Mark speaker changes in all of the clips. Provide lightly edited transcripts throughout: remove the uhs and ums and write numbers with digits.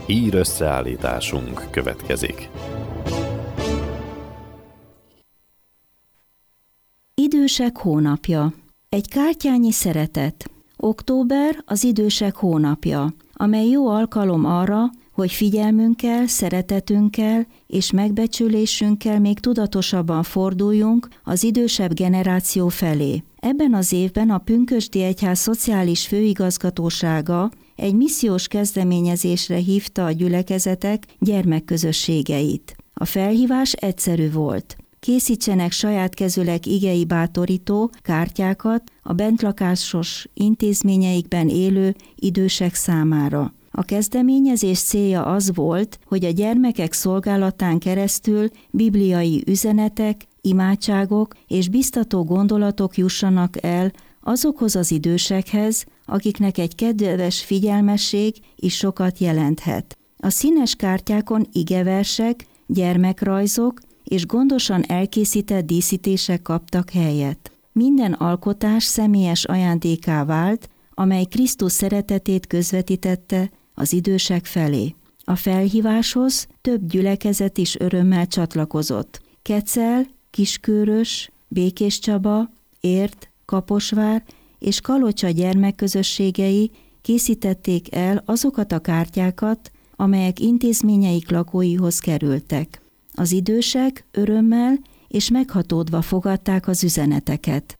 Speaker 1: Ír összeállításunk következik.
Speaker 2: Idősek hónapja. Egy kártyányi szeretet. Október az idősek hónapja, amely jó alkalom arra, hogy figyelmünkkel, szeretetünkkel és megbecsülésünkkel még tudatosabban forduljunk az idősebb generáció felé. Ebben az évben a Pünkösdi Egyház Szociális Főigazgatósága egy missziós kezdeményezésre hívta a gyülekezetek gyermekközösségeit. A felhívás egyszerű volt. Készítsenek saját kezüleg igei bátorító kártyákat a bentlakásos intézményeikben élő idősek számára. A kezdeményezés célja az volt, hogy a gyermekek szolgálatán keresztül bibliai üzenetek, imádságok és biztató gondolatok jussanak el azokhoz az idősekhez, akiknek egy kedves figyelmesség is sokat jelenthet. A színes kártyákon igeversek, gyermekrajzok és gondosan elkészített díszítések kaptak helyet. Minden alkotás személyes ajándékká vált, amely Krisztus szeretetét közvetítette az idősek felé. A felhíváshoz több gyülekezet is örömmel csatlakozott. Kecel, Kiskőrös, Békéscsaba, Érd, Kaposvár és Kalocsa gyermekközösségei készítették el azokat a kártyákat, amelyek intézményeik lakóihoz kerültek. Az idősek örömmel és meghatódva fogadták az üzeneteket.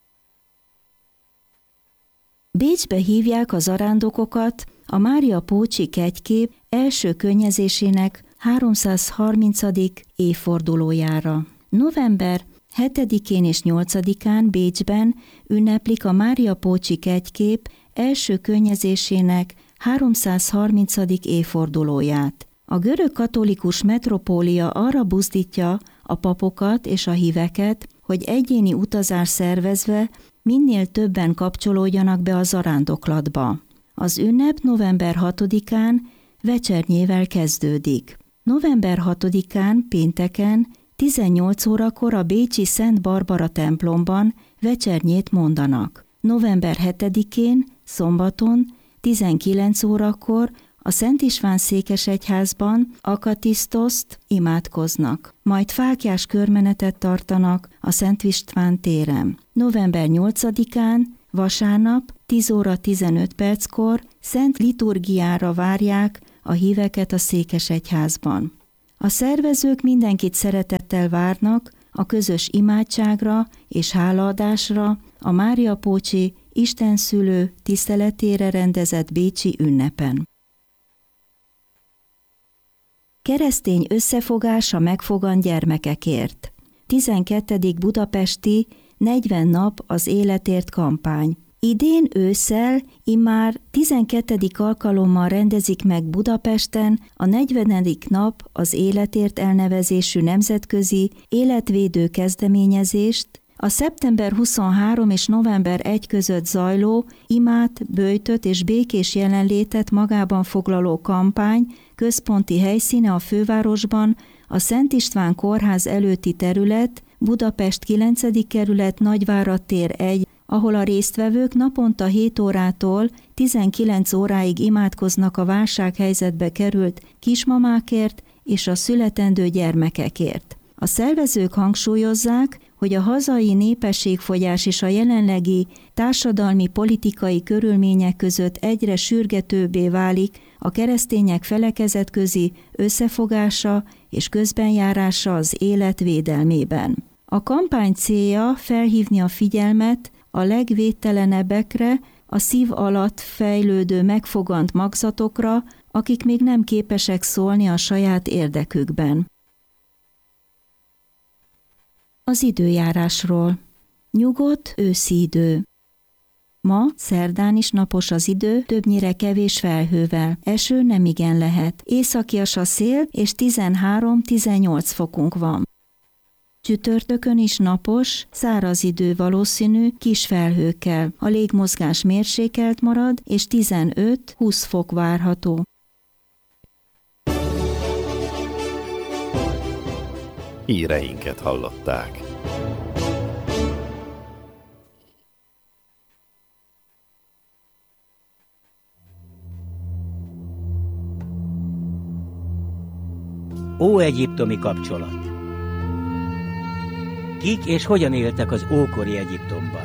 Speaker 2: Bécsbe hívják az zarándokokat a Mária Pócsi kegykép első könnyezésének 330. évfordulójára. November 7-én és 8-án Bécsben ünneplik a Mária Pócsi kegykép első könnyezésének 330. évfordulóját. A görög katolikus metropólia arra buzdítja a papokat és a híveket, hogy egyéni utazás szervezve minél többen kapcsolódjanak be a zarándoklatba. Az ünnep november 6-án vecsernyével kezdődik. November 6-án pénteken 18 órakor a bécsi Szent Barbara templomban vecsernyét mondanak. November 7-én szombaton 19 órakor a Szent István székesegyházban akatisztoszt imádkoznak, majd fáklyás körmenetet tartanak a Szent István téren. November 8-án, vasárnap 10 óra 15 perckor szent liturgiára várják a híveket a székesegyházban. A szervezők mindenkit szeretettel várnak a közös imádságra és hálaadásra a Mária Pócsi Istenszülő tiszteletére rendezett bécsi ünnepen. Keresztény összefogás a megfogant gyermekekért. 12. budapesti 40 nap az életért kampány. Idén ősszel immár 12. alkalommal rendezik meg Budapesten a 40. nap az életért elnevezésű nemzetközi életvédő kezdeményezést, a szeptember 23 és november 1 között zajló imát, böjtöt és békés jelenlétet magában foglaló kampány központi helyszíne a fővárosban a Szent István kórház előtti terület, Budapest 9. kerület, Nagyvárad tér 1, ahol a résztvevők naponta 7 órától 19 óráig imádkoznak a válsághelyzetbe került kismamákért és a születendő gyermekekért. A szervezők hangsúlyozzák, hogy a hazai népességfogyás és a jelenlegi társadalmi-politikai körülmények között egyre sürgetőbbé válik a keresztények felekezetközi összefogása és közbenjárása az élet védelmében. A kampány célja felhívni a figyelmet a legvédtelenebbekre, a szív alatt fejlődő megfogant magzatokra, akik még nem képesek szólni a saját érdekükben. Az időjárásról. Nyugodt őszi idő. Ma, szerdán is napos az idő, többnyire kevés felhővel. Eső nemigen lehet. Északias a szél, és 13-18 fokunk van. Csütörtökön is napos, száraz idő valószínű, kis felhőkkel. A légmozgás mérsékelt marad, és 15-20 fok várható.
Speaker 1: Híreinket hallották.
Speaker 3: Óegyiptomi kapcsolat. Kik és hogyan éltek az ókori Egyiptomban?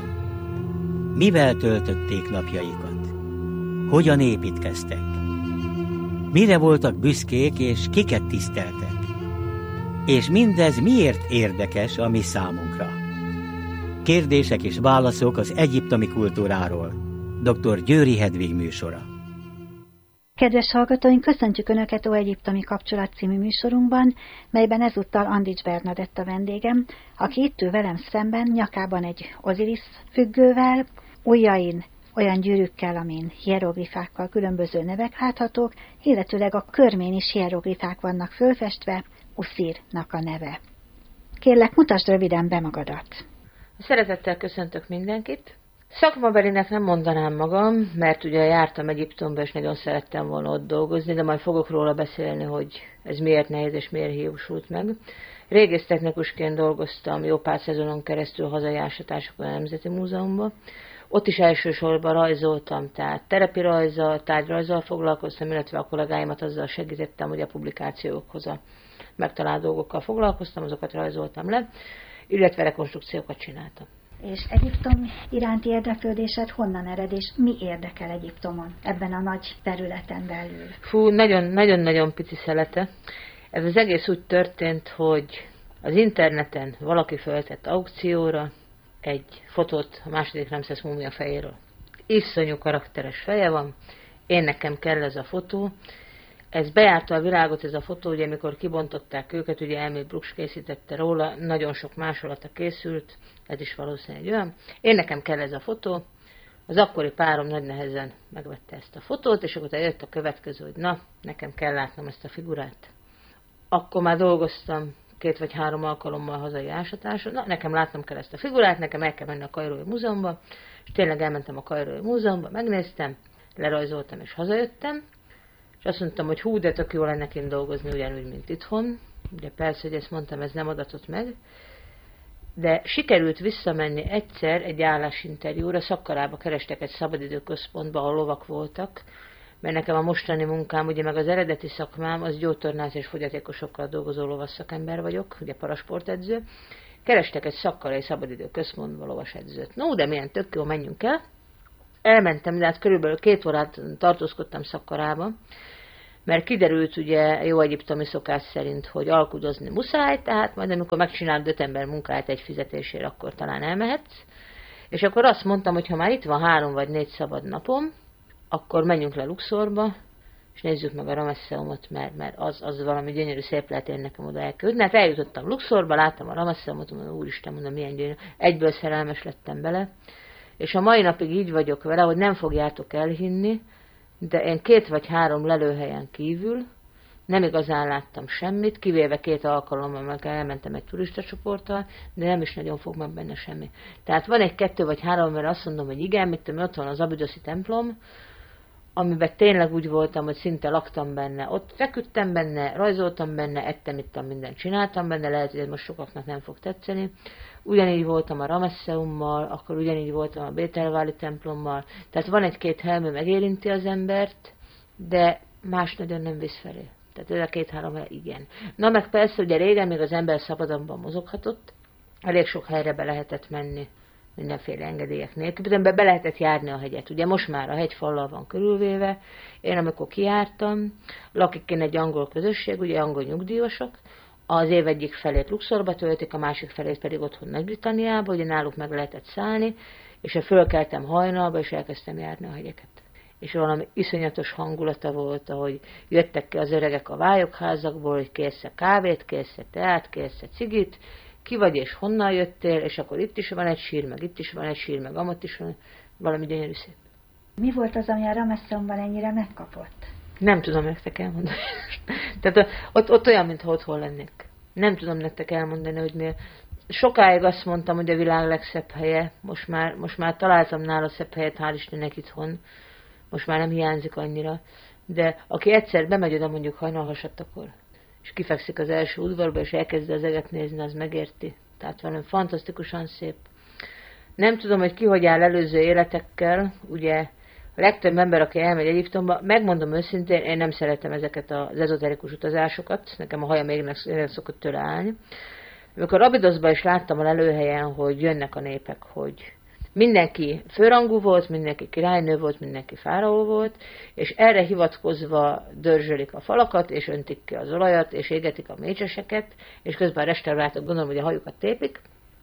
Speaker 3: Mivel töltötték napjaikat? Hogyan építkeztek? Mire voltak büszkék és kiket tiszteltek? És mindez miért érdekes a mi számunkra? Kérdések és válaszok az egyiptomi kultúráról. Dr. Győri Hedvig műsora.
Speaker 4: Kedves hallgatóink, köszöntjük Önöket Óegyiptomi kapcsolat című műsorunkban, melyben ezúttal Andics Bernadett a vendégem, aki itt ül velem szemben, nyakában egy Oziris függővel, ujjain olyan gyűrűkkel, amin hieroglifákkal különböző nevek láthatók, illetőleg a körmén is hieroglifák vannak fölfestve, Uszirnak a neve. Kérlek, mutasd röviden be magadat.
Speaker 5: Szeretettel köszöntök mindenkit. Szakmabelinek nem mondanám magam, mert ugye jártam Egyiptomba, és nagyon szerettem volna ott dolgozni, de majd fogok róla beszélni, hogy ez miért nehéz és miért hiúsult meg. Régésztechnikusként dolgoztam jó pár szezonon keresztül hazai ásatásokon a Nemzeti Múzeumban. Ott is elsősorban rajzoltam, tehát terepi rajzzal, tárgyrajzzal foglalkoztam, illetve a kollégáimat azzal segítettem, hogy a publikációkhoz a megtalált dolgokkal foglalkoztam, azokat rajzoltam le, illetve rekonstrukciókat csináltam.
Speaker 4: És Egyiptom iránti érdeklődésed honnan ered, és mi érdekel Egyiptomon ebben a nagy területen belül?
Speaker 5: Fú, nagyon-nagyon pici szelete. Ez az egész úgy történt, hogy az interneten valaki föltett aukcióra egy fotót a második Ramszesz múmia fejéről. Iszonyú karakteres feje van, én nekem kell ez a fotó. Ez bejárta a világot, ez a fotó, ugye amikor kibontották őket, ugye Emil Brugsch készítette róla, nagyon sok másolata készült, ez is valószínűleg olyan. Én nekem kell ez a fotó, az akkori párom nagy nehezen megvette ezt a fotót, és akkor jött a következő, hogy na, nekem kell látnom ezt a figurát. Akkor már dolgoztam 2 vagy 3 alkalommal hazai ásatáson, na, nekem látnom kell ezt a figurát, nekem el kell menni a Kairói Múzeumba, és tényleg elmentem a Kairói Múzeumba, megnéztem, lerajzoltam és hazajöttem, és azt mondtam, hogy hú, de tök jó lenne kint dolgozni ugyanúgy, mint itthon. Ugye persze, hogy ezt mondtam, ez nem adatott meg. De sikerült visszamenni egyszer egy állásinterjúra, Szakkarába kerestek egy szabadidőközpontba, ahol lovak voltak, mert nekem a mostani munkám, ugye meg az eredeti szakmám, az gyógytornász és fogyatékosokkal dolgozó lovasszakember vagyok, ugye parasportedző. Kerestek egy szakkarai szabadidőközpontba lovasedzőt. No, de milyen tök jó, menjünk el. Elmentem, de hát körülbelül 2 órát tartózkodtam Szakkarába, mert kiderült ugye jó egyiptomi szokás szerint, hogy alkudozni muszáj, tehát majd amikor megcsinálod 5 ember munkáját egy fizetésért, akkor talán elmehetsz. És akkor azt mondtam, hogy ha már itt van 3 vagy 4 szabad napom, akkor menjünk le Luxorba, és nézzük meg a Ramesszeumot, mert az valami gyönyörű, szép lehet, én nekem oda elküldni. Hát eljutottam Luxorba, láttam a Ramesszeumot, mondom, úristen, mondom, milyen gyönyörű. Egyből szerelmes lettem bele. És a mai napig így vagyok vele, hogy nem fogjátok elhinni, de én 2 vagy 3 lelőhelyen kívül nem igazán láttam semmit, kivéve 2 alkalommal meg elmentem egy turistacsoporttal, de nem is nagyon fog meg benne semmi. Tehát van egy 2 vagy 3, mert azt mondom, hogy igen, mit tudom, ott van az Abidoszi templom, amiben tényleg úgy voltam, hogy szinte laktam benne. Ott feküdtem benne, rajzoltam benne, ettem, ittam, mindent csináltam benne, lehet, hogy ez most sokaknak nem fog tetszeni. Ugyanígy voltam a Ramesszeummal, akkor ugyanígy voltam a Bételváli templommal. Tehát van 1-2 hely, ami megérinti az embert, de más nagyon nem visz felé. Tehát ez a 2-3 hely igen. Na meg persze, ugye régen még az ember szabadonban mozoghatott, elég sok helyre be lehetett menni, mindenféle engedélyek nélkül, de be lehetett járni a hegyet. Ugye most már a hegy fallal van körülvéve. Én amikor kijártam, lakik én egy angol közösség, ugye angol nyugdíjasok, az év egyik felét Luxorba töltik, a másik felét pedig otthon Nagy-Britanniába, ugye náluk meg lehetett szállni, és fölkeltem hajnalba, és elkezdtem járni a hegyeket. És valami iszonyatos hangulata volt, ahogy jöttek ki az öregek a vályokházakból, hogy kérsz kávét, kérsz teát, kérsz cigit, ki vagy és honnan jöttél, és akkor itt is van egy sír, meg itt is van egy sír, meg amott is van, valami gyönyörű szép.
Speaker 4: Mi volt az, ami a Ramesszeumban ennyire megkapott?
Speaker 5: Nem tudom nektek elmondani. Tehát ott olyan, mintha otthon lennék. Nem tudom nektek elmondani, hogy miért. Sokáig azt mondtam, hogy a világ legszebb helye. Most már találtam nála szebb helyet, hál' Istennek itthon. Most már nem hiányzik annyira. De aki egyszer bemegy oda mondjuk hajnalhasattakor, és kifekszik az első udvarba, és elkezdi az eget nézni, az megérti. Tehát valami fantasztikusan szép. Nem tudom, hogy ki hogy áll előző életekkel, ugye A legtöbb ember, aki elmegy Egyiptomba, megmondom őszintén, én nem szeretem ezeket az ezoterikus utazásokat, nekem a haja még szokott tőle állni. Amikor Abidoszban is láttam a lelőhelyen, hogy jönnek a népek, hogy mindenki főrangú volt, mindenki királynő volt, mindenki fáraó volt, és erre hivatkozva dörzsölik a falakat, és öntik ki az olajat, és égetik a mécseseket, és közben a restauráltak, gondolom, hogy a hajukat tépik.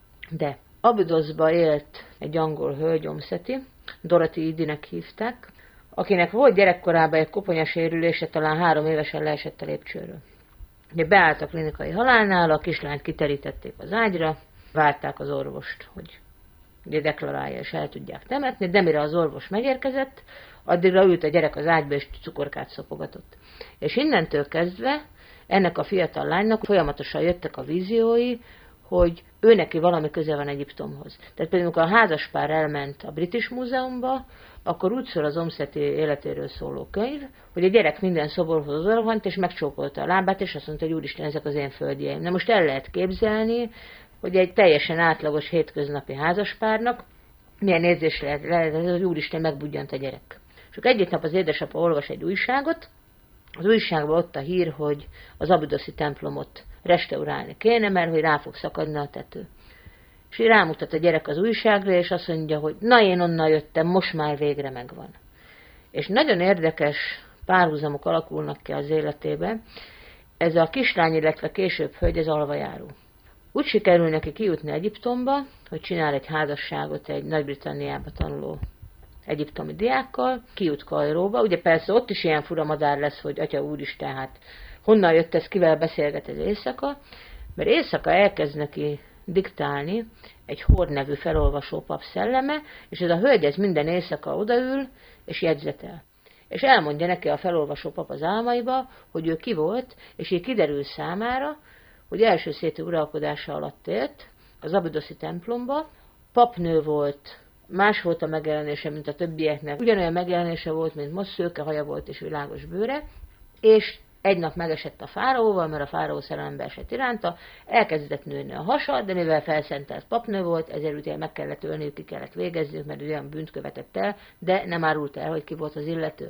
Speaker 5: De Abidoszba élt egy angol hölgy, Omszeti, Dorothy Idinek hívták, akinek volt gyerekkorában egy koponyasérülése, talán 3 évesen leesett a lépcsőről. Ugye beállt a klinikai halálnál, a kislányt kiterítették az ágyra, várták az orvost, hogy ugye deklarálja és el tudják temetni, de mire az orvos megérkezett, addigra ült a gyerek az ágyba és cukorkát szopogatott. És innentől kezdve ennek a fiatal lánynak folyamatosan jöttek a víziói, hogy ő neki valami köze van Egyiptomhoz. Tehát például, amikor a házaspár elment a British Múzeumba, akkor úgy szól az Omszeti életéről szóló könyv, hogy a gyerek minden szoborhoz odavant, és megcsókolta a lábát, és azt mondta, hogy úristen, ezek az én földjeim. Na most el lehet képzelni, hogy egy teljesen átlagos hétköznapi házaspárnak milyen érzés lehet, hogy úristen, megbudjant a gyerek. És akkor egyik nap az édesapa olvas egy újságot, az újságban ott a hír, hogy az abidoszi templomot restaurálni kéne, mert hogy rá fog szakadni a tető. És így rámutat a gyerek az újságra, és azt mondja, hogy na, én onnan jöttem, most már végre megvan. És nagyon érdekes párhuzamok alakulnak ki az életébe. Ez a kislány, illetve később hölgy, ez alvajáró. Úgy sikerül neki kijutni Egyiptomba, hogy csinál egy házasságot egy Nagy-Britanniába tanuló egyiptomi diákkal, kijut Kairóba. Ugye persze ott is ilyen fura madár lesz, hogy atya úristen, hát honnan jött ez, kivel beszélget ez éjszaka, mert éjszaka elkezd neki diktálni egy Hord nevű felolvasó pap szelleme, és ez a hölgy ez minden éjszaka odaül, és jegyzetel. És elmondja neki a felolvasó pap az álmaiba, hogy ő ki volt, és így kiderül számára, hogy első széti uralkodása alatt élt az abidoszi templomba, papnő volt, más volt a megjelenése, mint a többieknek, ugyanolyan megjelenése volt, mint most, szőke haja volt és világos bőre, és egy nap megesett a fáraóval, mert a fáraó szerelembe esett iránta, elkezdett nőni a hasa, de mivel felszentelt papnő volt, ezért ugye meg kellett ölniük, ki kellett végezniük, mert olyan bűnt követett el, de nem árult el, hogy ki volt az illető.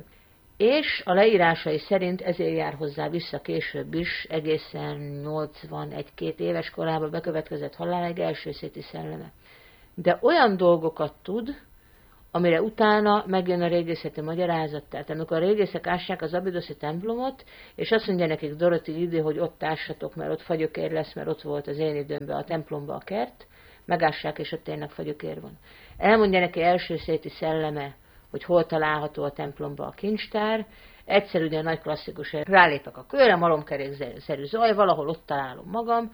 Speaker 5: És a leírásai szerint ezért jár hozzá vissza később is, egészen 81-2 éves korában bekövetkezett haláláig első széti szelleme. De olyan dolgokat tud, amire utána megjön a régészeti magyarázat. Tehát amikor a régészek ássák az abidoszi templomot, és azt mondja nekik Dorothy Idy, hogy ott ássatok, mert ott fagyökér lesz, mert ott volt az én időmben a templomba a kert, megássák, és ott tényleg fagyökér van. Elmondja neki első széti szelleme, hogy hol található a templomba a kincstár, egyszer ugye nagy klasszikus, rálépek a kőre, malomkerékszerű zaj, valahol ott találom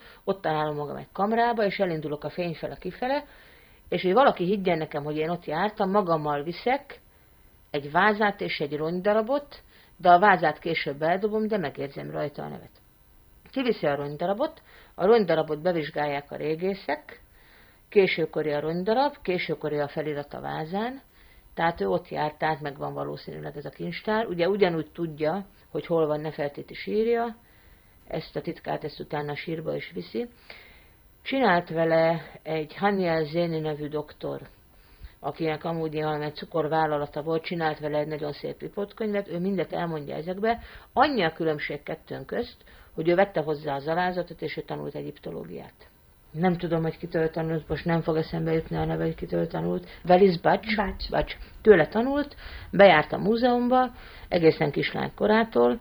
Speaker 5: magam egy kamrába, és elindulok a fényfele kifele, és hogy valaki higgyen nekem, hogy én ott jártam, magammal viszek egy vázát és egy rongydarabot, de a vázát később eldobom, de megérzem rajta a nevet. Kiviszi a rongydarabot bevizsgálják a régészek, későkori a rongydarab, későkori a felirat a vázán, tehát ő ott járt, tehát megvan valószínűleg ez a kincstár. Ugye ugyanúgy tudja, hogy hol van Nefertiti sírja, ezt a titkát ezt utána a sírba is viszi. Csinált vele egy Haniel Zéni nevű doktor, akinek amúgy egy cukorvállalata volt, csinált vele egy nagyon szép riportkönyvet, ő mindet elmondja ezekbe. Annyi a különbség kettőnk közt, hogy ő vette hozzá az alázatot, és ő tanult egyiptológiát. Nem tudom, hogy kitől tanult, most nem fog eszembe jutni a neve, hogy kitől tanult. Velis Bacs. Tőle tanult, bejárt a múzeumba, egészen kislány korától,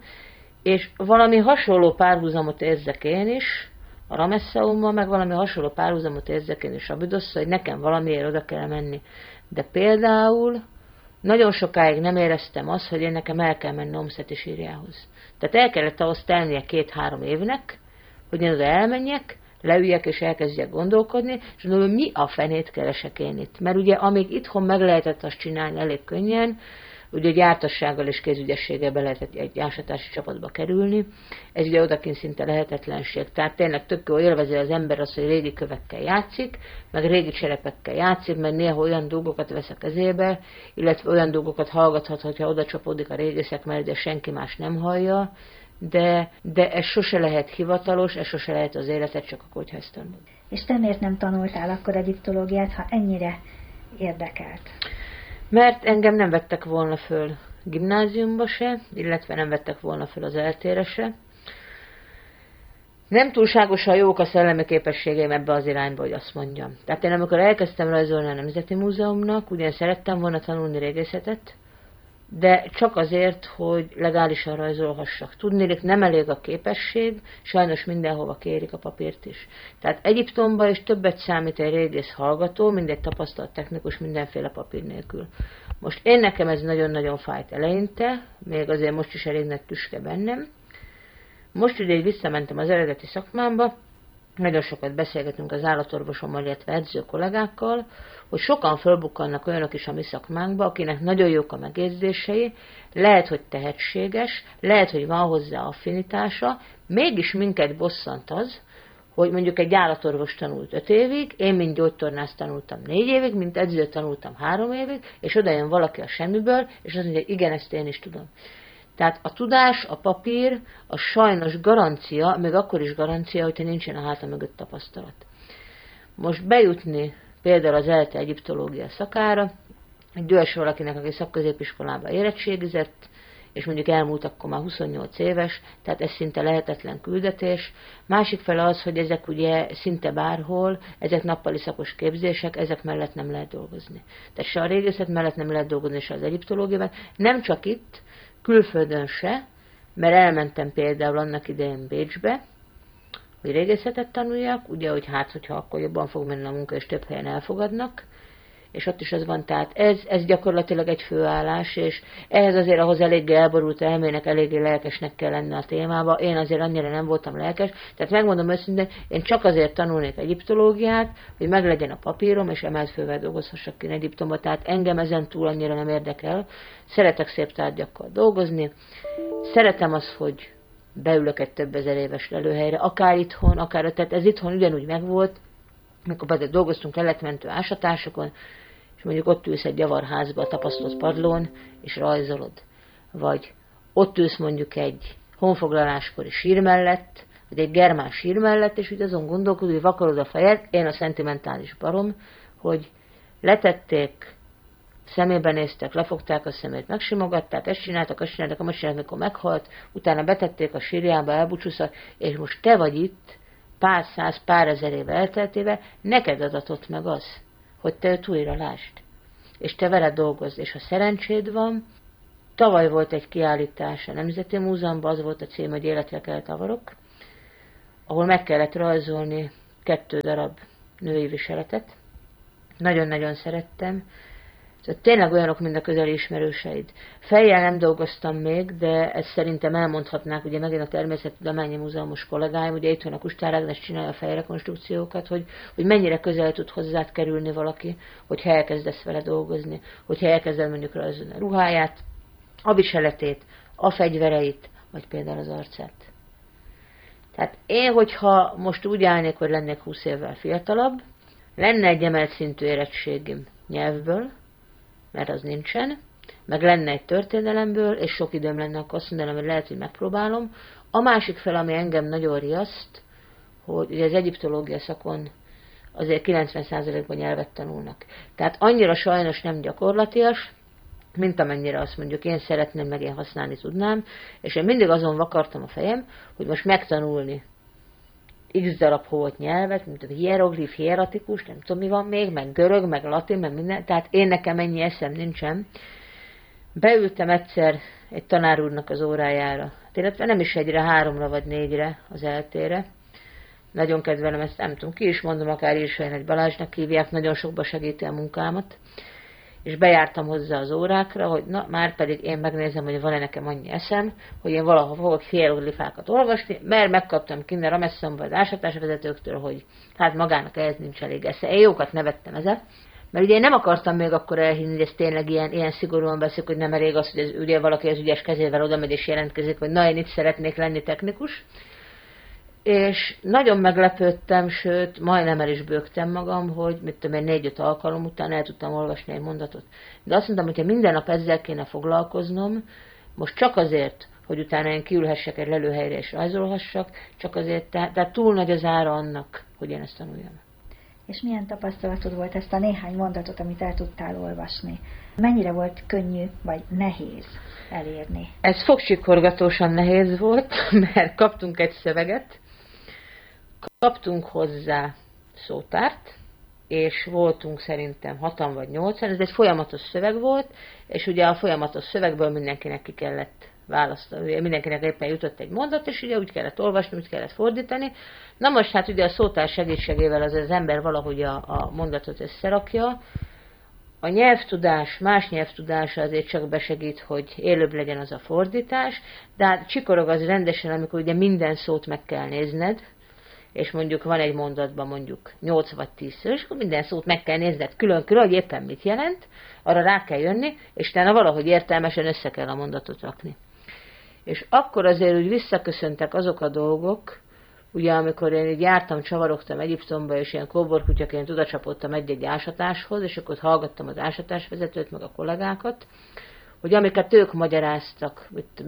Speaker 5: és valami hasonló párhuzamot érzek én is, a Ramesszeummal, meg valami hasonló párhuzamot érzek én is Abidosszal, hogy nekem valamiért oda kell menni. De például nagyon sokáig nem éreztem azt, hogy én nekem el kell menni Omszeti sírjához. Tehát el kellett ahhoz telnie 2-3 évnek, hogy én oda elmenjek, leüljek és elkezdjek gondolkodni, és mondom, hogy mi a fenét keresek én itt. Mert ugye amíg itthon meg lehetett azt csinálni elég könnyen, ugye gyártassággal és kézügyességgel be lehetett egy ásatási csapatba kerülni, ez ugye odakint szinte lehetetlenség. Tehát tényleg tök jól élvezi az ember azt, hogy régi kövekkel játszik, meg régi cserepekkel játszik, mert néha olyan dolgokat vesz a kezébe, illetve olyan dolgokat hallgathat, hogyha oda csapódik a régészek, mert ugye senki más nem hallja, de ez sose lehet hivatalos, ez sose lehet az életet, csak akkor, hogyha ezt tanulod.
Speaker 4: És te miért nem tanultál akkor egyiptológiát, ha ennyire érdekelt?
Speaker 5: Mert engem nem vettek volna föl gimnáziumba se, illetve nem vettek volna föl az eltére se. Nem túlságosan jók a szellemi képességeim ebbe az irányba, hogy azt mondjam. Tehát én amikor elkezdtem rajzolni a Nemzeti Múzeumnak, ugyan szerettem volna tanulni régészetet, de csak azért, hogy legálisan rajzolhassak. Tudnélik, nem elég a képesség, sajnos mindenhova kérik a papírt is. Tehát Egyiptomban is többet számít egy régész hallgató, mint egy tapasztalt technikus mindenféle papír nélkül. Most én nekem ez nagyon-nagyon fájt eleinte, még azért most is elég nagy tüske bennem. Most ugye így visszamentem az eredeti szakmámba, nagyon sokat beszélgetünk az állatorvosommal, illetve edző kollégákkal, hogy sokan fölbukkannak olyanok is a mi szakmánkba, akinek nagyon jók a megérzései, lehet, hogy tehetséges, lehet, hogy van hozzá affinitása, mégis minket bosszant az, hogy mondjuk egy állatorvos tanult 5 évig, én mint gyógytornász tanultam 4 évig, mint edző tanultam 3 évig, és oda jön valaki a semmiből, és azt mondja, hogy igen, ezt én is tudom. Tehát a tudás, a papír, a sajnos garancia, még akkor is garancia, hogyha nincsen a háta mögött tapasztalat. Most bejutni például az ELTE egyiptológia szakára, egy olyas valakinek, aki szakközépiskolában érettségizett, és mondjuk elmúlt akkor már 28 éves, tehát ez szinte lehetetlen küldetés. Másik fele az, hogy ezek ugye szinte bárhol, ezek nappali szakos képzések, ezek mellett nem lehet dolgozni. Tehát se a régészet mellett nem lehet dolgozni, se az egyiptológiában. Nem csak itt, külföldön se, mert elmentem például annak idején Bécsbe, hogy régészetet tanuljak, ugye, hogy hát, hogyha akkor jobban fog menni a munka, és több helyen elfogadnak, és ott is az van, tehát ez gyakorlatilag egy főállás, és ehhez azért ahhoz eléggé elborult elmének, eléggé lelkesnek kell lenni a témába. Én azért annyira nem voltam lelkes, tehát megmondom őszintén, én csak azért tanulnék egyiptológiát, hogy meglegyen a papírom, és emelt fővel dolgozhassak ki Egyiptomba, tehát engem ezen túl annyira nem érdekel. Szeretek szép tárgyakkal dolgozni, szeretem azt, hogy beülök egy több ezer éves lelőhelyre, akár itthon, akár, tehát ez itthon ugyanúgy megvolt, amikor pedig dolgoztunk leletmentő ásatásokon, és mondjuk ott ülsz egy javarházba a tapasztott padlón, és rajzolod. Vagy ott ülsz mondjuk egy honfoglaláskori sír mellett, vagy egy germán sír mellett, és úgy azon gondolkodod, hogy vakarod a fejed, én a szentimentális barom, hogy letették, szemébe néztek, lefogták a szemét, megsimogatták, ezt csináltak, azt csináltak, azt csináltak, amikor meghalt, utána betették a sírjába, elbúcsúsztak, és most te vagy itt, pár száz, pár ezer év elteltével, neked adatott meg az, hogy te őt újra lásd. És te vele dolgozz. És ha szerencséd van, tavaly volt egy kiállítás a Nemzeti Múzeumban, az volt a cím, hogy Életre kelt avarok, ahol meg kellett rajzolni 2 darab női viseletet. Nagyon-nagyon szerettem. Szóval tényleg olyanok, mint a közeli ismerőseid. Fejjel nem dolgoztam még, de ezt szerintem elmondhatnák, ugye megint a Természettudományi Múzeumos kollégáim, ugye itt van a Kustár Ágnes, csinálja a fejrekonstrukciókat, hogy mennyire közel tud hozzád kerülni valaki, hogyha elkezdesz vele dolgozni, hogyha elkezded mondjuk rajzolni a ruháját, a viseletét, a fegyvereit, vagy például az arcát. Tehát én, hogyha most úgy állnék, hogy lennék 20 évvel fiatalabb, lenne egy emelt szintű érettségim nyelvből, mert az nincsen, meg lenne egy történelemből, és sok időm lenne, akkor azt mondanám, hogy lehet, hogy megpróbálom. A másik fel, ami engem nagyon riaszt, hogy ugye az egyiptológia szakon azért 90%-ban nyelvet tanulnak. Tehát annyira sajnos nem gyakorlatias, mint amennyire azt mondjuk én szeretném, meg én használni tudnám, és én mindig azon vakartam a fejem, hogy most megtanulni x darab holt nyelvet, mint a hieroglif, hieratikus, nem tudom mi van még, meg görög, meg latin, meg minden, tehát én nekem ennyi eszem nincsen. Beültem egyszer egy tanár úrnak az órájára, illetve nem is egyre, 3-ra vagy 4-re az eltére. Nagyon kedvelem ezt, nem tudom, ki is mondom, akár Irsai Nagy Balázsnak hívják, nagyon sokba segíti a munkámat. És bejártam hozzá az órákra, hogy na, már pedig én megnézem, hogy van-e nekem annyi eszem, hogy én valaha fogok hieroglifákat olvasni, mert megkaptam Kinder Amesszonban az ásatásvezetőktől, hogy hát magának ehhez nincs elég esze. Én jókat nevettem ezzel, mert ugye én nem akartam még akkor elhinni, hogy ez tényleg ilyen szigorúan beszél, hogy nem elég az, hogy ez, ugye valaki az ügyes kezével oda megy és jelentkezik, hogy na, én itt szeretnék lenni technikus. És nagyon meglepődtem, sőt, majdnem el is bőgtem magam, hogy mit tudom én, 4-5 alkalom után el tudtam olvasni egy mondatot. De azt mondtam, hogyha minden nap ezzel kéne foglalkoznom, most csak azért, hogy utána én kiülhessek egy lelőhelyre és rajzolhassak, csak azért, tehát túl nagy az ára annak, hogy én ezt tanuljam.
Speaker 4: És milyen tapasztalatod volt ezt a néhány mondatot, amit el tudtál olvasni? Mennyire volt könnyű vagy nehéz elérni?
Speaker 5: Ez fogcsikorgatósan nehéz volt, mert kaptunk egy szöveget, kaptunk hozzá szótárt, és voltunk szerintem 6-an vagy 8-an, ez egy folyamatos szöveg volt, és ugye a folyamatos szövegből mindenkinek ki kellett választani, mindenkinek éppen jutott egy mondat, és ugye úgy kellett olvasni, úgy kellett fordítani. Na most hát ugye a szótár segítségével az ember valahogy a mondatot összerakja. A nyelvtudás, más nyelvtudása azért csak besegít, hogy élőbb legyen az a fordítás, de hát csikorog az rendesen, amikor ugye minden szót meg kell nézned, és mondjuk van egy mondatban mondjuk 8 vagy 10 szó, és akkor minden szót meg kell nézned külön-külön, hogy éppen mit jelent, arra rá kell jönni, és utána valahogy értelmesen össze kell a mondatot rakni. És akkor azért úgy visszaköszöntek azok a dolgok, ugye amikor én így jártam, csavarogtam Egyiptomba, és ilyen kóborkutyaként odacsapottam egy-egy ásatáshoz, és akkor hallgattam az ásatásvezetőt, meg a kollégákat, hogy amiket ők magyaráztak,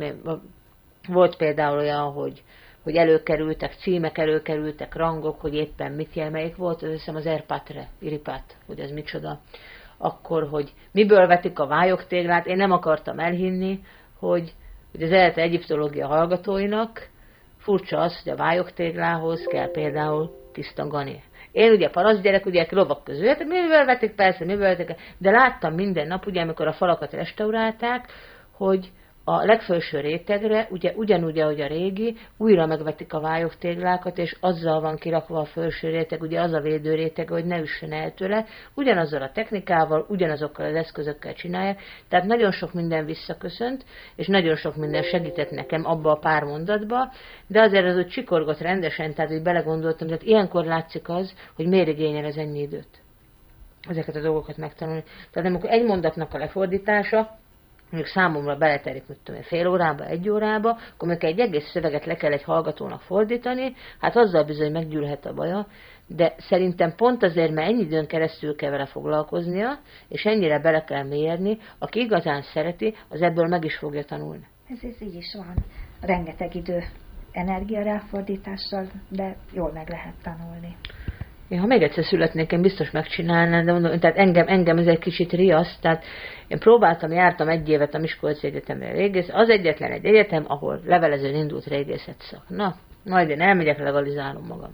Speaker 5: volt például olyan, hogy előkerültek címek, előkerültek rangok, hogy éppen mit jel, melyik volt, az hiszem az Erpatre, Iripát, hogy ez micsoda. Akkor, hogy miből vetik a vályogtéglát, én nem akartam elhinni, hogy az eredeti egyiptológia hallgatóinak furcsa az, hogy a vályogtéglához kell például tiszta gané. Én ugye parasztgyerek, ugye lovak közül, hát miből vetik, persze, miből vetik, de láttam minden nap, ugye amikor a falakat restaurálták, hogy a legfelső rétegre, ugye ugyanúgy, ahogy a régi, újra megvetik a vályogtéglákat, és azzal van kirakva a felső réteg, ugye az a védőréteg, hogy ne üssön el tőle, ugyanazzal a technikával, ugyanazokkal az eszközökkel csinálják, tehát nagyon sok minden visszaköszönt, és nagyon sok minden segített nekem abba a pár mondatba, de azért az úgy csikorgott rendesen, tehát úgy belegondoltam, hogy ilyenkor látszik az, hogy miért igényel ez ennyi időt ezeket a dolgokat megtanulni. Tehát amikor egy mondatnak a lefordítása, mondjuk számomra beleterik, mit tudom én, fél órába, 1 órába, akkor amikor egy egész szöveget le kell egy hallgatónak fordítani, hát azzal bizony meggyűlhet a baja, de szerintem pont azért, mert ennyi időn keresztül kell vele foglalkoznia, és ennyire bele kell mérni, aki igazán szereti, az ebből meg is fogja tanulni.
Speaker 4: Ez így is van. Rengeteg idő, energia ráfordítással, de jól meg lehet tanulni.
Speaker 5: Én, ha még egyszer születnék, én biztos megcsinálnám, de mondom, tehát engem ez egy kicsit riaszt, tehát én próbáltam, jártam 1 évet a Miskolci Egyetemre régész, az egyetlen egy egyetem, ahol levelezőn indult régészet szak. Na, majd én elmegyek, legalizálom magam.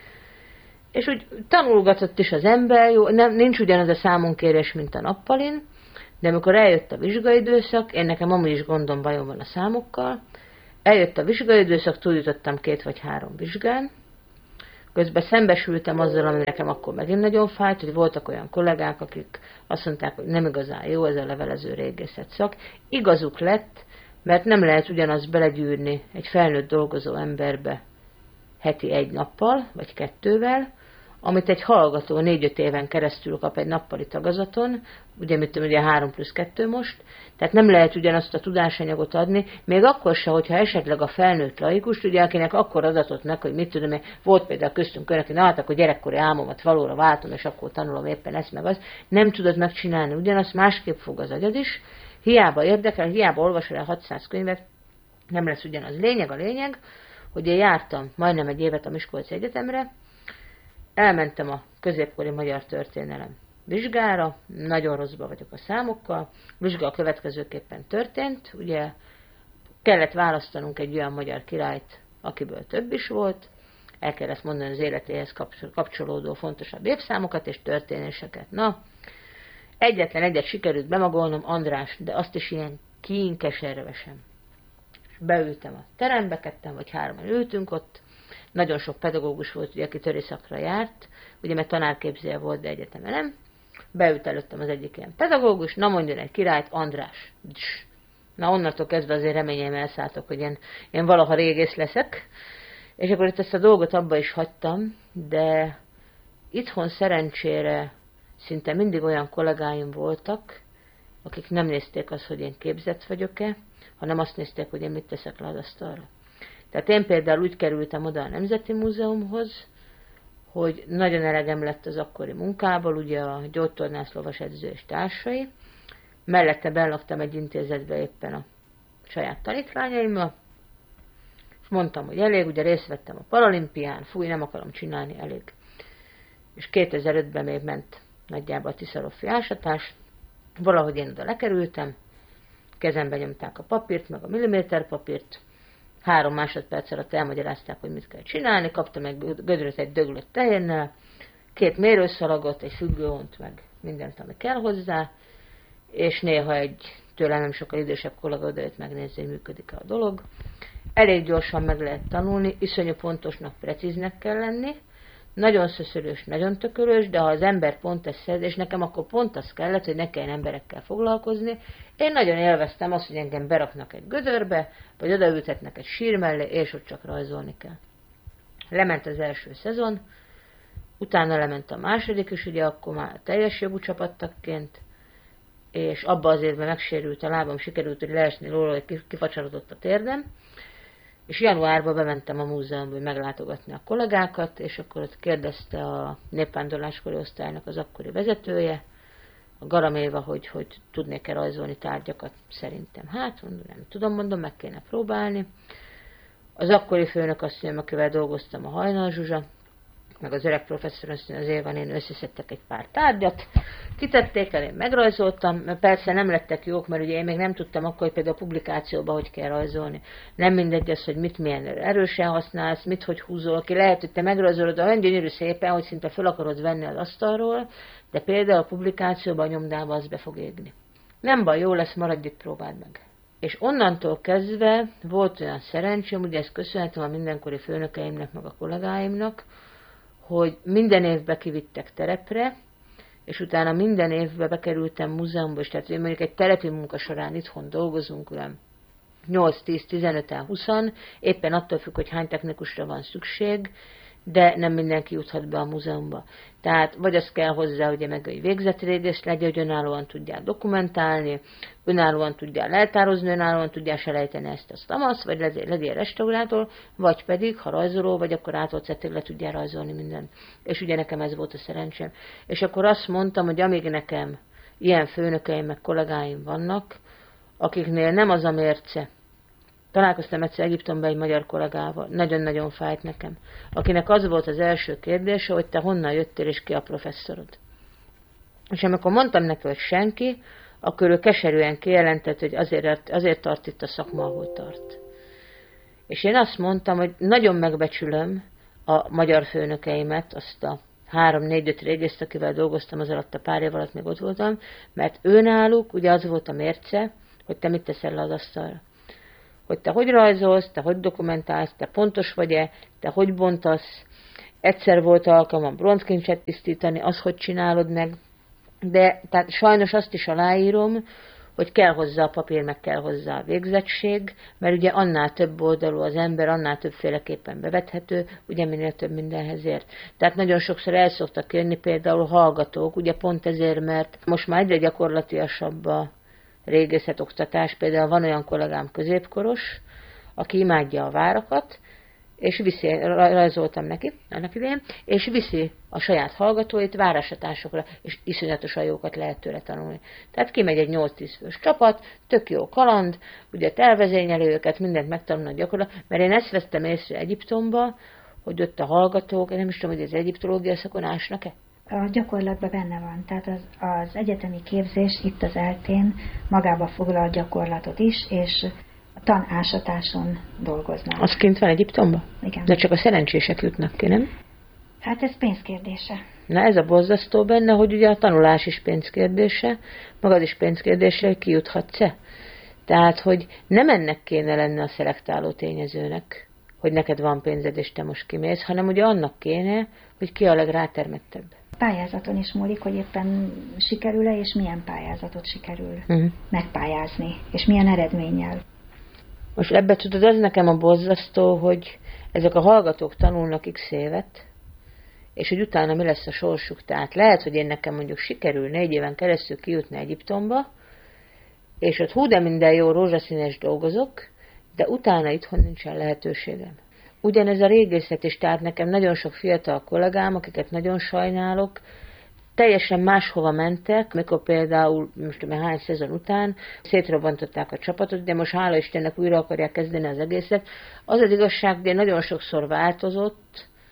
Speaker 5: És úgy tanulgatott is az ember, jó, nincs ugyanaz a számunkérés, mint a nappalin, de amikor eljött a vizsgaidőszak, én nekem amúgy is gondom, bajom van a számokkal, eljött a vizsgaidőszak, túljutottam 2 vagy 3 vizsgán, közben szembesültem azzal, ami nekem akkor megint nagyon fájt, hogy voltak olyan kollégák, akik azt mondták, hogy nem igazán jó ez a levelező régészet szak. Igazuk lett, mert nem lehet ugyanazt belegyűrni egy felnőtt dolgozó emberbe heti 1 nappal, vagy 2-vel, amit egy hallgató 4-5 éven keresztül kap egy nappali tagozaton, ugye 3+2 most, tehát nem lehet ugyanazt a tudásanyagot adni, még akkor se, hogyha esetleg a felnőtt laikust, ugye akinek akkor adatott meg, hogy mit tudom, volt például köztünk önök, hogy akkor gyerekkori álmomat valóra váltom, és akkor tanulom éppen ezt meg azt, nem tudod megcsinálni ugyanazt, másképp fog az agyad is, hiába érdekel, hiába olvasol el 600 könyvet, nem lesz ugyanaz. A lényeg, hogy én jártam majdnem 1 évet a Miskolci Egyetemre, elmentem a középkori magyar történelem vizsgára, nagyon rosszba vagyok a számokkal, vizsga a következőképpen történt, ugye kellett választanunk egy olyan magyar királyt, akiből több is volt, el kellett mondani az életéhez kapcsolódó fontosabb évszámokat és történéseket. Na, egyetlen egyet sikerült bemagolnom, András, de azt is ilyen kínkes ervesen. Beültem a terembe, 2 vagy 3-an ültünk ott, nagyon sok pedagógus volt, ugye, aki törészakra járt, ugye, mert tanárképzője volt, de egyetemen nem. Beült előttem az egyik ilyen pedagógus, na mondjon egy királyt, András. Na onnantól kezdve azért reményeim elszálltok, hogy én valaha régész leszek. És akkor itt ezt a dolgot abba is hagytam, de itthon szerencsére szinte mindig olyan kollégáim voltak, akik nem nézték azt, hogy én képzett vagyok-e, hanem azt nézték, hogy én mit teszek le az asztalra. Tehát én például úgy kerültem oda a Nemzeti Múzeumhoz, hogy nagyon elegem lett az akkori munkából, ugye a gyógytornász, lovasedző és társai. Mellette bellaktam egy intézetbe éppen a saját tanítványaimmal, és mondtam, hogy elég, ugye részt vettem a paralimpián, fúj, nem akarom csinálni, elég. és 2005-ben még ment nagyjából a Tiszaloffi ásatás, valahogy én oda lekerültem, kezembe nyomták a papírt, meg a milliméterpapírt, 3 másodperc alatt elmagyarázták, hogy mit kell csinálni, kaptam egy gödröt egy döglött tejennel, 2 mérőszalagot, egy függőhont, meg mindent, ami kell hozzá, és néha egy tőlem nem sokkal idősebb kollega odajött megnézni, hogy működik-e a dolog. Elég gyorsan meg lehet tanulni, iszonyú pontosnak, precíznek kell lenni, nagyon szöszörős, nagyon tökölős, de ha az ember pont ezt szed, és nekem akkor pont az kellett, hogy ne kelljen emberekkel foglalkozni, én nagyon élveztem azt, hogy engem beraknak egy gödörbe, vagy odaültetnek egy sír mellé, és ott csak rajzolni kell. Lement az első szezon, utána lement a második is, ugye akkor már teljes jogú csapattagként, és abban az évben megsérült a lábam, sikerült, hogy leesni róla, hogy kifacsarodott a térdem, és januárban bementem a múzeumba, hogy meglátogatni a kollégákat, és akkor ott kérdezte a népvándorláskori osztálynak az akkori vezetője, a Garam Éva, hogy tudnék-e rajzolni tárgyakat szerintem. Hát, nem tudom, mondom, meg kéne próbálni. Az akkori főnök asszonyom, akivel dolgoztam, a Hajnal Zsuzsa, meg az öreg professzor asszony, az Évanén összeszedtek egy pár tárgyat, kitették el, én megrajzoltam, mert persze nem lettek jók, mert ugye én még nem tudtam akkor, hogy például a publikációban hogy kell rajzolni. Nem mindegy az, hogy mit milyen erősen használsz, mit hogy húzol ki. Lehet, hogy te megrajzolod olyan gyönyörű szépen, hogy szinte fel akarod venni az asztalról, de például a publikációban, a nyomdában az be fog égni. Nem baj, jó lesz, maradj itt, próbáld meg. És onnantól kezdve volt olyan szerencsém, ugye ezt köszönhetem a mindenkori főnökeimnek, meg a kollégáimnak, hogy minden évben kivittek terepre, és utána minden évben bekerültem múzeumba, és tehát mondjuk egy terepi munka során itthon dolgozunk, olyan 8-10-15-en 20-an, éppen attól függ, hogy hány technikusra van szükség, de nem mindenki juthat be a múzeumba. Tehát vagy az kell hozzá, ugye meg egy végzett régész legyen, hogy önállóan tudják dokumentálni, önállóan tudják leltározni, önállóan tudják selejteni ezt a tamasz, vagy legyél restaurátor, vagy pedig, ha rajzoló vagy, akkor átolcettig le tudják rajzolni mindent. És ugye nekem ez volt a szerencsém. És akkor azt mondtam, hogy amíg nekem ilyen főnökeim, meg kollégáim vannak, akiknél nem az a mérce. Találkoztam egyszer Egyiptomban egy magyar kollégával, nagyon-nagyon fájt nekem, akinek az volt az első kérdése, hogy te honnan jöttél és ki a professzorod. És amikor mondtam neki, hogy senki, akkor ő keserűen kijelentett, hogy azért tart itt a szakma, ahol tart. És én azt mondtam, hogy nagyon megbecsülöm a magyar főnökeimet, azt a 3-4-5 régészt, akivel dolgoztam az alatt a pár év alatt, még ott voltam, mert őnáluk ugye az volt a mérce, hogy te mit teszel le az asztalra. Hogy te hogy rajzolsz, te hogy dokumentálsz, te pontos vagy-e, te hogy bontasz. Egyszer volt alkalmam bronzkincset tisztítani, azt hogy csinálod meg. De tehát sajnos azt is aláírom, hogy kell hozzá a papír, meg kell hozzá a végzettség, mert ugye annál több oldalú az ember, annál többféleképpen bevethető, ugye minél több mindenhez ért. Tehát nagyon sokszor el szoktak jönni például hallgatók, ugye pont ezért, mert most már egyre gyakorlatiasabb a régészetoktatás, például van olyan kollégám középkoros, aki imádja a várakat, és rajzoltam neki annak idején, és viszi a saját hallgatóit várásatásokra, és iszonyatosan jókat lehet tőle tanulni. Tehát kimegy egy 8-10 fős csapat, tök jó kaland, ugye elvezényeli őket, mindent megtanulnak gyakorlatilag, mert én ezt vettem észre Egyiptomba, hogy ott a hallgatók, én nem is tudom, hogy az egyiptológia szakon ásnak-e?
Speaker 4: A gyakorlatban benne van, tehát az egyetemi képzés itt az eltén magába foglal gyakorlatot is, és a tanásatáson dolgoznak.
Speaker 5: Az kint van Egyiptomban?
Speaker 4: Igen.
Speaker 5: De csak a szerencsések jutnak ki, nem?
Speaker 4: Hát ez pénzkérdése.
Speaker 5: Na ez a borzasztó benne, hogy ugye a tanulás is pénzkérdése, magad is pénzkérdése, hogy kijuthatsz-e. Tehát, hogy nem ennek kéne lenne a szelektáló tényezőnek, hogy neked van pénzed és te most kimész, hanem ugye annak kéne, hogy ki a legrátermettebb.
Speaker 4: Pályázaton is múlik, hogy éppen sikerül-e, és milyen pályázatot sikerül megpályázni, és milyen eredménnyel.
Speaker 5: Most ebbe tudod, az nekem a borzasztó, hogy ezek a hallgatók tanulnak x évet, és hogy utána mi lesz a sorsuk. Tehát lehet, hogy én nekem mondjuk sikerül 4 éven keresztül kijutni Egyiptomba, és ott hú, de minden jó rózsaszínes dolgozok, de utána itthon nincsen lehetőségem. Ugyanez a régészet is, tehát nekem nagyon sok fiatal kollégám, akiket nagyon sajnálok, teljesen máshova mentek, mikor például, most tudom, hány szezon után szétrobbantották a csapatot, de most hála Istennek újra akarják kezdeni az egészet. Az az igazság, de nagyon sokszor változott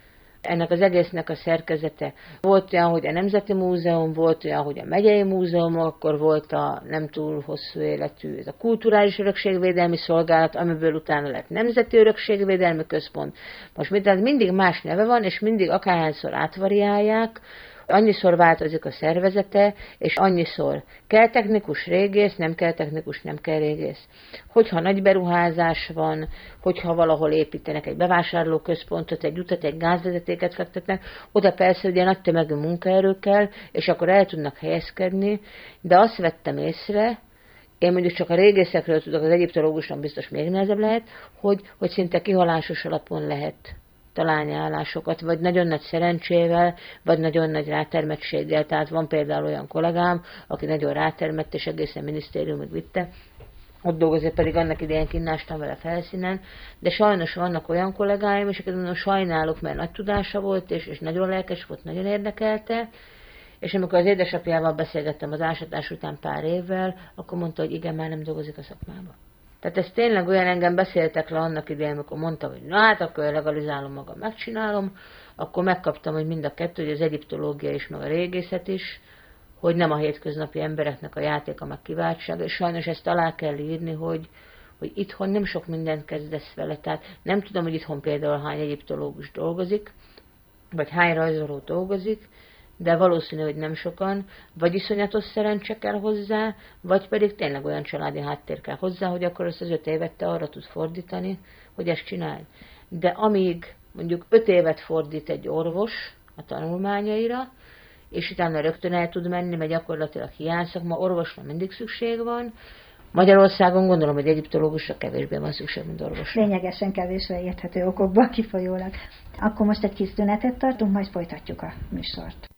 Speaker 5: ennek az egésznek a szerkezete. Volt olyan, hogy a Nemzeti Múzeum, volt olyan, hogy a megyei múzeum, akkor volt a nem túl hosszú életű ez a Kulturális Örökségvédelmi Szolgálat, amiből utána lett Nemzeti Örökségvédelmi Központ. Most tehát mindig más neve van, és mindig akárhányszor átvariálják, annyiszor változik a szervezete, és annyiszor kell technikus, régész, nem kell technikus, nem kell régész. Hogyha nagy beruházás van, hogyha valahol építenek egy bevásárlóközpontot, egy utat, egy gázvezetéket fektetnek, oda persze ugye nagy tömegű munkaerő kell, és akkor el tudnak helyezkedni, de azt vettem észre, én mondjuk csak a régészekről tudok, az egyiptológusnak biztos még nehezebb lehet, hogy szinte kihalásos alapon lehet találni állásokat, vagy nagyon nagy szerencsével, vagy nagyon nagy rátermettséggel. Tehát van például olyan kollégám, aki nagyon rátermett, és egészen minisztériumig vitte, ott dolgozik, pedig annak idején kinnástam vele felszínen, de sajnos vannak olyan kollégáim, és akiket mondom, sajnálok, mert nagy tudása volt, és nagyon lelkes volt, nagyon érdekelte, és amikor az édesapjával beszélgettem az ásatás után pár évvel, akkor mondta, hogy igen, már nem dolgozik a szakmában. Tehát ez tényleg olyan, engem beszéltek le annak idején, amikor mondtam, hogy na hát akkor legalizálom magam, megcsinálom, akkor megkaptam, hogy mind a kettő, hogy az egyiptológia is, meg a régészet is, hogy nem a hétköznapi embereknek a játéka, meg kiváltsága, és sajnos ezt alá kell írni, hogy itthon nem sok mindent kezdesz vele, tehát nem tudom, hogy itthon például hány egyiptológus dolgozik, vagy hány rajzoló dolgozik, de valószínű, hogy nem sokan, vagy iszonyatos szerencse kell hozzá, vagy pedig tényleg olyan családi háttér kell hozzá, hogy akkor ezt az 5 évet te arra tud fordítani, hogy ezt csináld. De amíg mondjuk 5 évet fordít egy orvos a tanulmányaira, és utána rögtön el tud menni, mert gyakorlatilag hiányszakma, orvosra mindig szükség van. Magyarországon gondolom, hogy egyiptológusra kevésbé van szükség, mint orvosra.
Speaker 4: Lényegesen kevésre érthető okokból kifolyólag. Akkor most egy kis szünetet tartunk, majd folytatjuk a műsort.